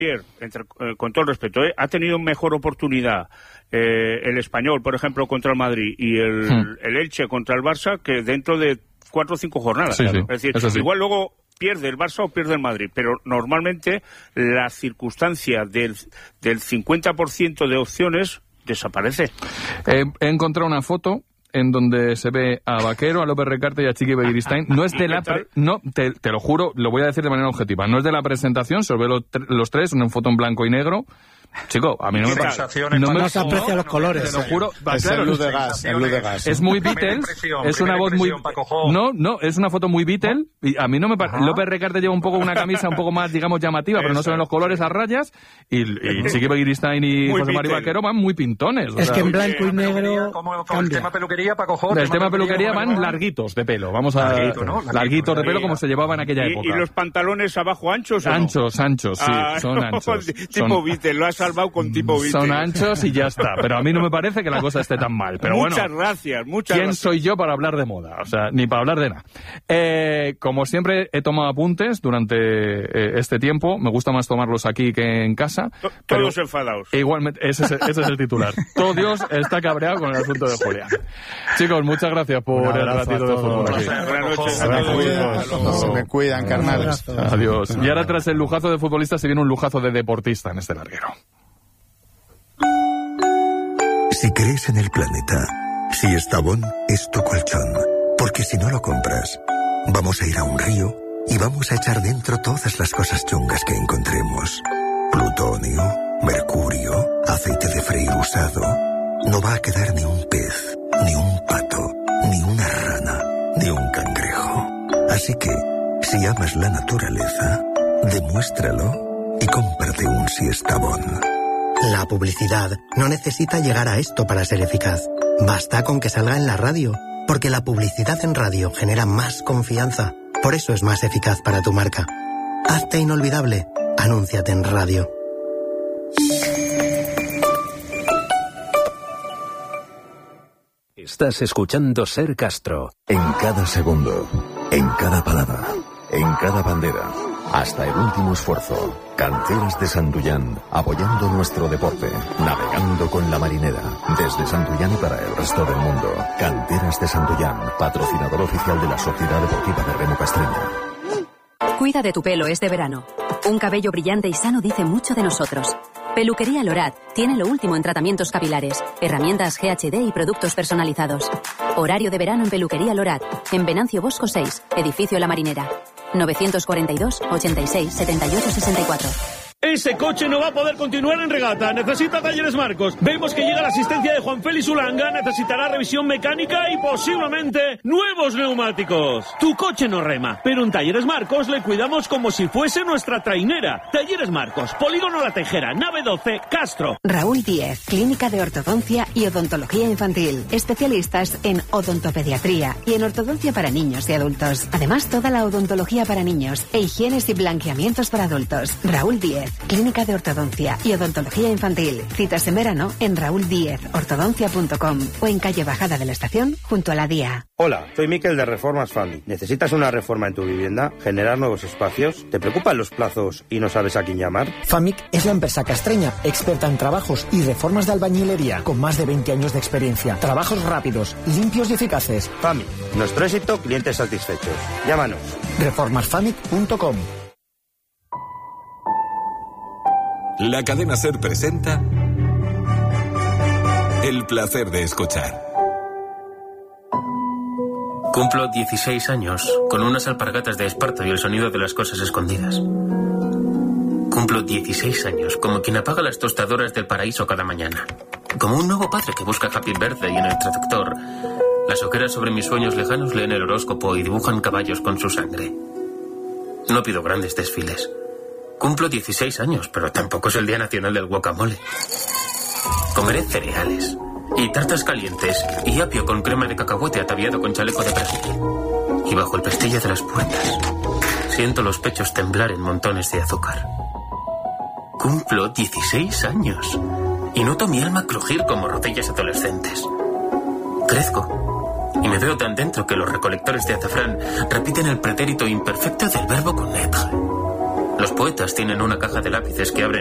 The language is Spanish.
con todo el respeto, ha tenido mejor oportunidad el Español, por ejemplo, contra el Madrid y el Elche contra el Barça que dentro de 4 o 5 jornadas. Sí, claro. Es decir, igual luego pierde el Barça o pierde el Madrid, pero normalmente la circunstancia del 50% de opciones desaparece. He encontrado una foto en donde se ve a Vaquero, a López Recarte y a Chiqui Begiristain. No es de la... te lo juro, lo voy a decir de manera objetiva. No es de la presentación, se ve los tres, una foto en blanco y negro. Chico, a mí no me pasa. No se aprecian los colores. Te lo juro. Es el luz de gas. Es muy Beatles. Es una voz muy... No, es una foto muy Beatles. Y a mí no me parece... López Recarte lleva un poco una camisa un poco más, digamos, llamativa, pero no se ven los colores a rayas. Y Chiqui Begiristain y José María Vaquero van muy pintones. Es que en blanco y negro el tema peluquería, Paco Jó. El tema peluquería van larguitos de pelo. Vamos a... Larguitos de pelo como se llevaba en aquella época. ¿Y los pantalones abajo anchos o no? Anchos, sí. Son anchos. Tipo Beatles, lo has salvado con tipo Beatles. Son anchos y ya está. Pero a mí no me parece que la cosa esté tan mal. Pero muchas gracias. ¿Quién soy yo para hablar de moda? O sea, ni para hablar de nada. Como siempre, he tomado apuntes durante este tiempo. Me gusta más tomarlos aquí que en casa. Todos enfadados. Igualmente, ese es el titular. Todo Dios está cabreado con el asunto de Julia. Chicos, muchas gracias por el ratito de fútbol aquí. Buenas noches. Se me cuidan, carnales. Adiós. Y ahora, tras el lujazo de futbolista, se viene un lujazo de deportista en este larguero. Si crees en el planeta, si Estavón es tu colchón, porque si no lo compras, vamos a ir a un río y vamos a echar dentro todas las cosas chungas que encontremos. Plutonio, mercurio, aceite de freír usado. No va a quedar ni un pez, ni un pato, ni una rana, ni un cangrejo. Así que, si amas la naturaleza, demuéstralo y cómprate un Siestabón. La publicidad no necesita llegar a esto para ser eficaz. Basta con que salga en la radio, porque la publicidad en radio genera más confianza. Por eso es más eficaz para tu marca. Hazte inolvidable. Anúnciate en radio. Estás escuchando Ser Castro. En cada segundo, en cada palabra, en cada bandera, hasta el último esfuerzo. Canteras de Santullán, apoyando nuestro deporte, navegando con la marinera, desde Santullán y para el resto del mundo. Canteras de Santullán, patrocinador oficial de la Sociedad Deportiva de Remo Castreña. Cuida de tu pelo este verano. Un cabello brillante y sano dice mucho de nosotros. Peluquería Lorat tiene lo último en tratamientos capilares, herramientas GHD y productos personalizados. Horario de verano en Peluquería Lorat, en Venancio Bosco 6, edificio La Marinera. 942 86 78 64. Ese coche no va a poder continuar en regata. Necesita Talleres Marcos. Vemos que llega la asistencia de Juan Félix Ulanga. Necesitará revisión mecánica y posiblemente nuevos neumáticos. Tu coche no rema, pero en Talleres Marcos le cuidamos como si fuese nuestra trainera. Talleres Marcos, Polígono La Tejera, nave 12, Castro. Raúl Díez, Clínica de Ortodoncia y Odontología Infantil. Especialistas en odontopediatría y en ortodoncia para niños y adultos. Además, toda la odontología para niños e higienes y blanqueamientos para adultos. Raúl Díez, Clínica de Ortodoncia y Odontología Infantil. Citas en verano en rauldiezortodoncia.com o en calle Bajada de la Estación junto a la DIA. Hola, soy Miquel de Reformas Fami. ¿Necesitas una reforma en tu vivienda? ¿Generar nuevos espacios? ¿Te preocupan los plazos y no sabes a quién llamar? Famic es la empresa castreña, experta en trabajos y reformas de albañilería, con más de 20 años de experiencia. Trabajos rápidos, limpios y eficaces. Famic, nuestro éxito, clientes satisfechos. Llámanos. Reformasfamic.com. La cadena SER presenta El placer de escuchar. Cumplo 16 años, con unas alpargatas de esparto y el sonido de las cosas escondidas. Cumplo 16 años, como quien apaga las tostadoras del paraíso cada mañana. Como un nuevo padre que busca Happy Birthday en el traductor. Las ojeras sobre mis sueños lejanos leen el horóscopo y dibujan caballos con su sangre. No pido grandes desfiles. Cumplo 16 años, pero tampoco es el Día Nacional del Guacamole. Comeré cereales y tartas calientes y apio con crema de cacahuete ataviado con chaleco de Brasil. Y bajo el pestillo de las puertas siento los pechos temblar en montones de azúcar. Cumplo 16 años y noto mi alma crujir como rodillas adolescentes. Crezco y me veo tan dentro que los recolectores de azafrán repiten el pretérito imperfecto del verbo connaître. Los poetas tienen una caja de lápices que abren